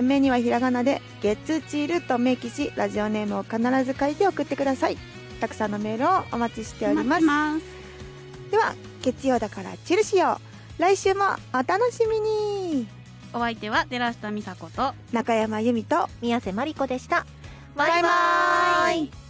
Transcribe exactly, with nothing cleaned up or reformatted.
名にはひらがなで月チルと明記し、ラジオネームを必ず書いて送ってください。たくさんのメールをお待ちしております。 ますでは月曜だからチルしよう。来週もお楽しみに。 お相手は寺下美佐子と中山由美と宮瀬まりこでした。 バイバイ。